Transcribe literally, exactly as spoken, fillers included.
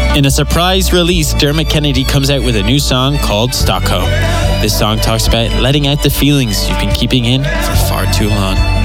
In a surprise release, Dermot Kennedy comes out with a new song called Stockholm. This song talks about letting out the feelings you've been keeping in for far too long.